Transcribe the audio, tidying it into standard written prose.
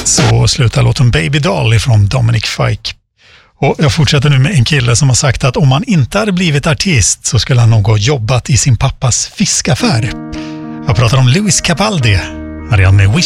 Så slutar låten Baby Doll från Dominic Fike. Och jag fortsätter nu med en kille som har sagt att om han inte hade blivit artist så skulle han nog ha jobbat i sin pappas fiskaffär. Jag pratar om Louis Capaldi. Han är med Wish